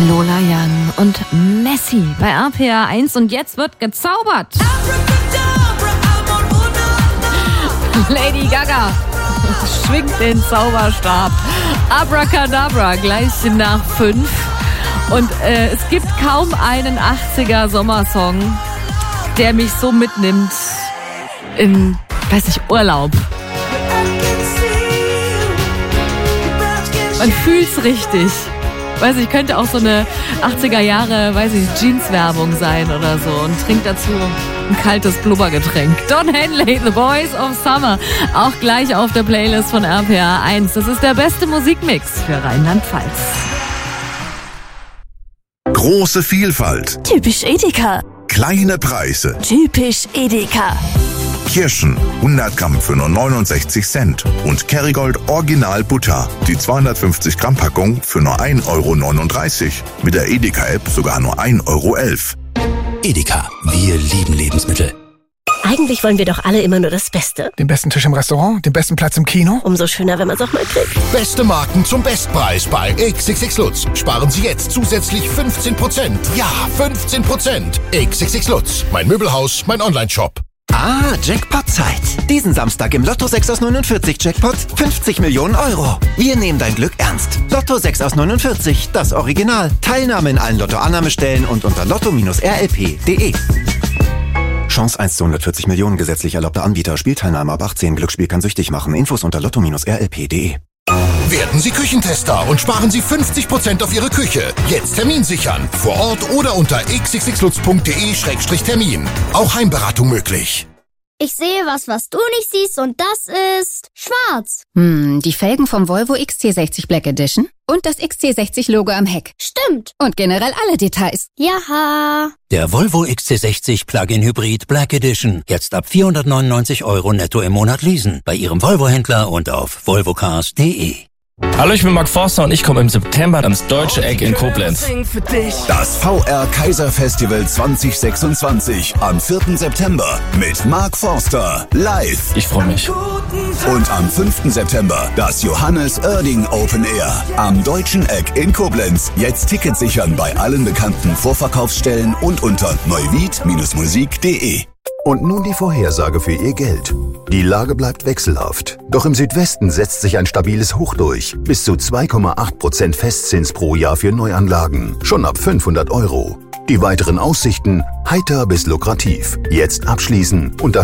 Lola Young und Messi bei RPR 1 und jetzt wird gezaubert. Lady Gaga schwingt den Zauberstab. Abracadabra, gleich nach 5. Und es gibt kaum einen 80er Sommersong, der mich so mitnimmt in, Urlaub. Man fühlt's richtig. Ich könnte auch so eine 80er Jahre, Jeans-Werbung sein oder so und trinkt dazu ein kaltes Blubbergetränk. Don Henley, The Boys of Summer, auch gleich auf der Playlist von RPR 1. Das ist der beste Musikmix für Rheinland-Pfalz. Große Vielfalt. Typisch Edeka. Kleine Preise. Typisch Edeka. Kirschen, 100 Gramm für nur 69 Cent. Und Kerrygold Original Butter, die 250 Gramm Packung für nur 1,39 €. Mit der Edeka-App sogar nur 1,11 €. Edeka, wir lieben Lebensmittel. Eigentlich wollen wir doch alle immer nur das Beste. Den besten Tisch im Restaurant, den besten Platz im Kino. Umso schöner, wenn man es auch mal kriegt. Beste Marken zum Bestpreis bei XXX Lutz. Sparen Sie jetzt zusätzlich 15%. Ja, 15%. XXX Lutz, mein Möbelhaus, mein Onlineshop. Ah, Jackpot-Zeit. Diesen Samstag im Lotto 6 aus 49 Jackpot 50 Millionen €. Wir nehmen dein Glück ernst. Lotto 6 aus 49, das Original. Teilnahme in allen Lotto-Annahmestellen und unter lotto-rlp.de. Chance 1 zu 140 Millionen, gesetzlich erlaubter Anbieter. Spielteilnahme ab 18. Glücksspiel kann süchtig machen. Infos unter lotto-rlp.de. Werden Sie Küchentester und sparen Sie 50% auf Ihre Küche. Jetzt Termin sichern. Vor Ort oder unter xxxlutz.de/termin. Auch Heimberatung möglich. Ich sehe was du nicht siehst und das ist schwarz. Die Felgen vom Volvo XC60 Black Edition und das XC60-Logo am Heck. Stimmt. Und generell alle Details. Jaha. Der Volvo XC60 Plug-in Hybrid Black Edition. Jetzt ab 499 € netto im Monat leasen. Bei Ihrem Volvo-Händler und auf volvocars.de. Hallo, ich bin Mark Forster und ich komme im September ans Deutsche Eck in Koblenz. Das VR Kaiser Festival 2026 am 4. September mit Mark Forster live. Ich freue mich. Und am 5. September das Johannes Oerding Open Air am Deutschen Eck in Koblenz. Jetzt Tickets sichern bei allen bekannten Vorverkaufsstellen und unter neuwied-musik.de. Und nun die Vorhersage für Ihr Geld. Die Lage bleibt wechselhaft. Doch im Südwesten setzt sich ein stabiles Hoch durch. Bis zu 2,8% Festzins pro Jahr für Neuanlagen. Schon ab 500 €. Die weiteren Aussichten heiter bis lukrativ. Jetzt abschließen unter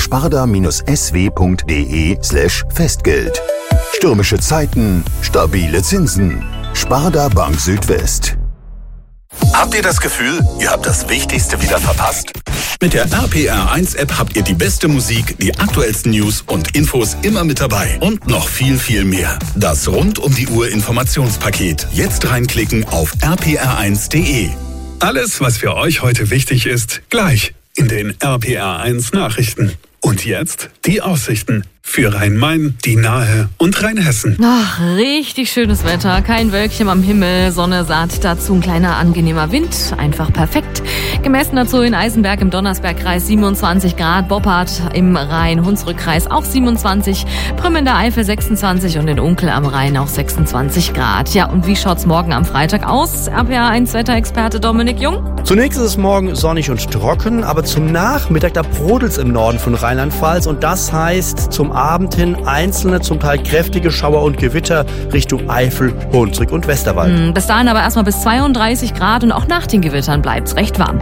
sparda-sw.de/Festgeld. Stürmische Zeiten, stabile Zinsen. Sparda Bank Südwest. Habt ihr das Gefühl, ihr habt das Wichtigste wieder verpasst? Mit der RPR1-App habt ihr die beste Musik, die aktuellsten News und Infos immer mit dabei. Und noch viel, viel mehr. Das Rund-um-die-Uhr-Informationspaket. Jetzt reinklicken auf rpr1.de. Alles, was für euch heute wichtig ist, gleich in den RPR1 Nachrichten. Und jetzt die Aussichten für Rhein-Main, die Nahe und Rheinhessen. Ach, richtig schönes Wetter, kein Wölkchen am Himmel, Sonne saat, dazu ein kleiner angenehmer Wind, einfach perfekt. Gemessen dazu in Eisenberg im Donnersbergkreis 27 Grad, Boppard im Rhein-Hunsrück-Kreis auch 27, Prüm in der Eifel 26 und in Unkel am Rhein auch 26 Grad. Ja, und wie schaut's morgen am Freitag aus? RPR1 Wetterexperte Dominik Jung. Zunächst ist es morgen sonnig und trocken, aber zum Nachmittag, da brodelt's im Norden von Rheinland-Pfalz und das heißt zum Abend hin einzelne, zum Teil kräftige Schauer und Gewitter Richtung Eifel, Hunsrück und Westerwald. Bis dahin aber erstmal bis 32 Grad und auch nach den Gewittern bleibt's recht warm.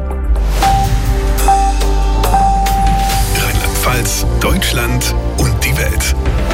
Rheinland-Pfalz, Deutschland und die Welt.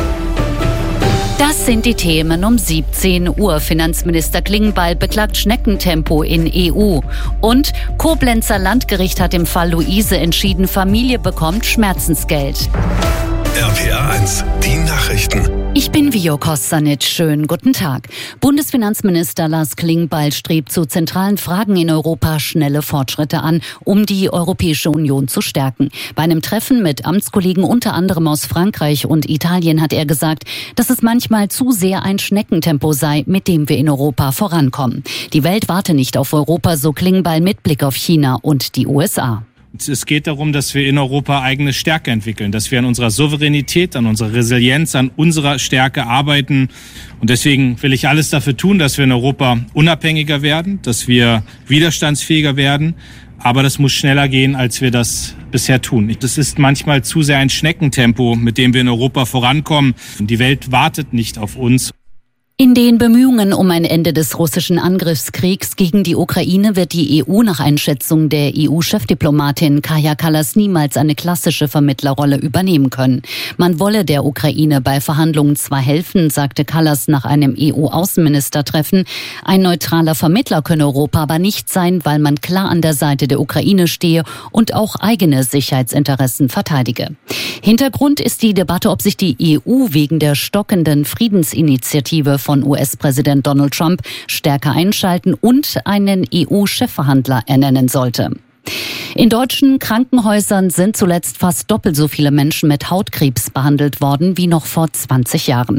Das sind die Themen um 17 Uhr. Finanzminister Klingbeil beklagt Schneckentempo in EU. Und Koblenzer Landgericht hat im Fall Luise entschieden, Familie bekommt Schmerzensgeld. RPR1, die Nachrichten. Ich bin Vio Kostanic. Schönen guten Tag. Bundesfinanzminister Lars Klingbeil strebt zu zentralen Fragen in Europa schnelle Fortschritte an, um die Europäische Union zu stärken. Bei einem Treffen mit Amtskollegen unter anderem aus Frankreich und Italien hat er gesagt, dass es manchmal zu sehr ein Schneckentempo sei, mit dem wir in Europa vorankommen. Die Welt warte nicht auf Europa, so Klingbeil mit Blick auf China und die USA. Es geht darum, dass wir in Europa eigene Stärke entwickeln, dass wir an unserer Souveränität, an unserer Resilienz, an unserer Stärke arbeiten. Und deswegen will ich alles dafür tun, dass wir in Europa unabhängiger werden, dass wir widerstandsfähiger werden. Aber das muss schneller gehen, als wir das bisher tun. Das ist manchmal zu sehr ein Schneckentempo, mit dem wir in Europa vorankommen. Die Welt wartet nicht auf uns. In den Bemühungen um ein Ende des russischen Angriffskriegs gegen die Ukraine wird die EU nach Einschätzung der EU-Chefdiplomatin Kaja Kallas niemals eine klassische Vermittlerrolle übernehmen können. Man wolle der Ukraine bei Verhandlungen zwar helfen, sagte Kallas nach einem EU-Außenministertreffen. Ein neutraler Vermittler könne Europa aber nicht sein, weil man klar an der Seite der Ukraine stehe und auch eigene Sicherheitsinteressen verteidige. Hintergrund ist die Debatte, ob sich die EU wegen der stockenden Friedensinitiative von US-Präsident Donald Trump stärker einschalten und einen EU-Chefverhandler ernennen sollte. In deutschen Krankenhäusern sind zuletzt fast doppelt so viele Menschen mit Hautkrebs behandelt worden wie noch vor 20 Jahren.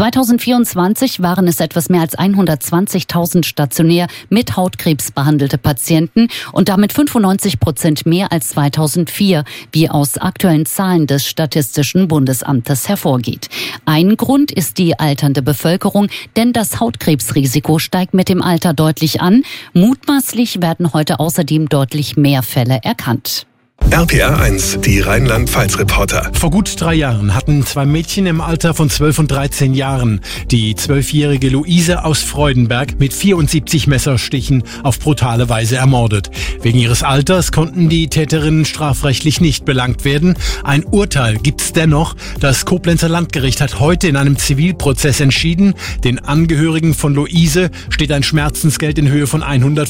2024 waren es etwas mehr als 120.000 stationär mit Hautkrebs behandelte Patienten und damit 95% mehr als 2004, wie aus aktuellen Zahlen des Statistischen Bundesamtes hervorgeht. Ein Grund ist die alternde Bevölkerung, denn das Hautkrebsrisiko steigt mit dem Alter deutlich an. Mutmaßlich werden heute außerdem deutlich mehr Fälle erkannt. RPR1, die Rheinland-Pfalz-Reporter. Vor gut 3 Jahren hatten 2 Mädchen im Alter von 12 und 13 Jahren die 12-jährige Luise aus Freudenberg mit 74 Messerstichen auf brutale Weise ermordet. Wegen ihres Alters konnten die Täterinnen strafrechtlich nicht belangt werden. Ein Urteil gibt's dennoch. Das Koblenzer Landgericht hat heute in einem Zivilprozess entschieden. Den Angehörigen von Luise steht ein Schmerzensgeld in Höhe von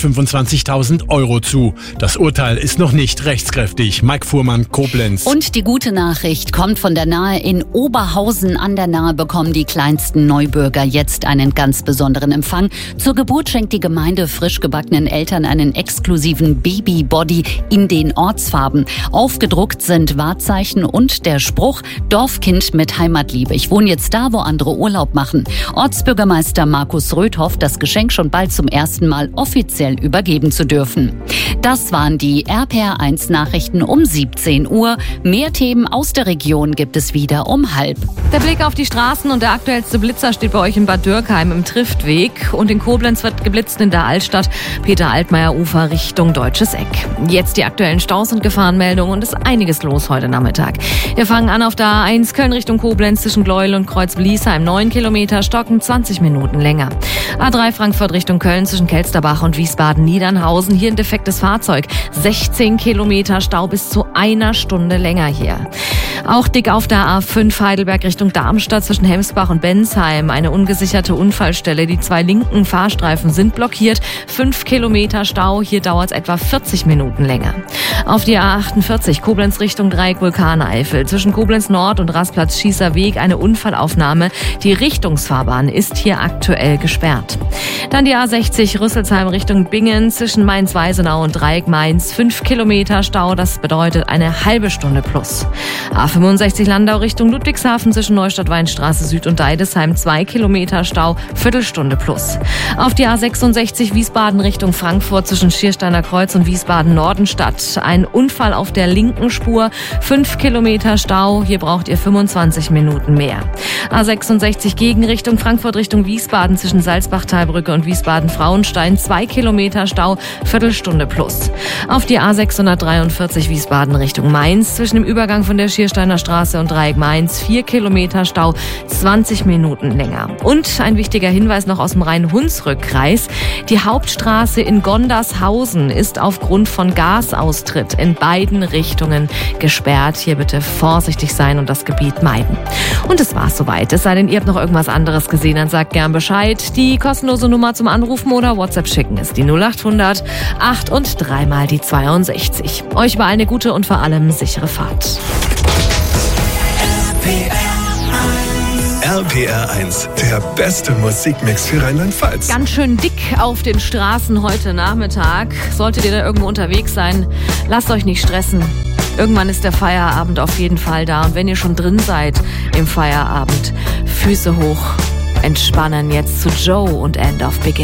125.000 Euro zu. Das Urteil ist noch nicht rechtskräftig. Mike Fuhrmann, Koblenz. Und die gute Nachricht kommt von der Nahe. In Oberhausen an der Nahe bekommen die kleinsten Neubürger jetzt einen ganz besonderen Empfang. Zur Geburt schenkt die Gemeinde frisch gebackenen Eltern einen exklusiven Babybody in den Ortsfarben. Aufgedruckt sind Wahrzeichen und der Spruch Dorfkind mit Heimatliebe. Ich wohne jetzt da, wo andere Urlaub machen. Ortsbürgermeister Markus Röth hofft, das Geschenk schon bald zum ersten Mal offiziell übergeben zu dürfen. Das waren die RPR1-Nachrichten um 17 Uhr. Mehr Themen aus der Region gibt es wieder um 12:30. Der Blick auf die Straßen und der aktuellste Blitzer steht bei euch in Bad Dürkheim im Triftweg. Und in Koblenz wird geblitzt in der Altstadt, Peter-Altmaier-Ufer Richtung Deutsches Eck. Jetzt die aktuellen Staus und Gefahrenmeldungen und es ist einiges los heute Nachmittag. Wir fangen an auf der A1 Köln Richtung Koblenz zwischen Gleuel und Kreuz-Bliesheim. 9 Kilometer, stocken 20 Minuten länger. A3 Frankfurt Richtung Köln zwischen Kelsterbach und Wiesbaden-Niedernhausen. Hier ein defektes Fahrzeug. 16 Kilometer Stau bis zu 1 Stunde länger hier. Auch dick auf der A5 Heidelberg Richtung Darmstadt zwischen Hemsbach und Bensheim. Eine ungesicherte Unfallstelle. Die 2 linken Fahrstreifen sind blockiert. 5 Kilometer Stau. Hier dauert es etwa 40 Minuten länger. Auf die A48 Koblenz Richtung Dreieck Vulkaneifel. Zwischen Koblenz Nord und Rastplatz Schießer Weg eine Unfallaufnahme. Die Richtungsfahrbahn ist hier aktuell gesperrt. Dann die A60 Rüsselsheim Richtung Bingen zwischen Mainz-Weisenau und Dreieck Mainz. 5 Kilometer Stau. Das bedeutet eine halbe Stunde plus. A65 Landau Richtung Ludwigshafen zwischen Neustadt-Weinstraße Süd und Deidesheim 2 Kilometer Stau, Viertelstunde plus. Auf die A66 Wiesbaden Richtung Frankfurt zwischen Schiersteiner Kreuz und Wiesbaden-Nordenstadt. Ein Unfall auf der linken Spur, 5 Kilometer Stau, hier braucht ihr 25 Minuten mehr. A66 Gegenrichtung Frankfurt Richtung Wiesbaden zwischen Salzbach-Talbrücke und Wiesbaden-Frauenstein 2 Kilometer Stau, Viertelstunde plus. Auf die A643 Wiesbaden Richtung Mainz zwischen dem Übergang von der Schiersteiner Straße und Dreieck Mainz 4 Kilometer Stau, 20 Minuten länger. Und ein wichtiger Hinweis noch aus dem Rhein-Hunsrück-Kreis. Die Hauptstraße in Gondershausen ist aufgrund von Gasaustritt in beiden Richtungen gesperrt. Hier bitte vorsichtig sein und das Gebiet meiden. Und es war's soweit. Es sei denn, ihr habt noch irgendwas anderes gesehen, dann sagt gern Bescheid. Die kostenlose Nummer zum Anrufen oder WhatsApp schicken ist die 0800 8 und 3 mal die 62. Euch überall eine gute und vor allem sichere Fahrt. RPR1, der beste Musikmix für Rheinland-Pfalz. Ganz schön dick auf den Straßen heute Nachmittag. Solltet ihr da irgendwo unterwegs sein, lasst euch nicht stressen. Irgendwann ist der Feierabend auf jeden Fall da. Und wenn ihr schon drin seid im Feierabend, Füße hoch, entspannen jetzt zu Joe und End of Beginning.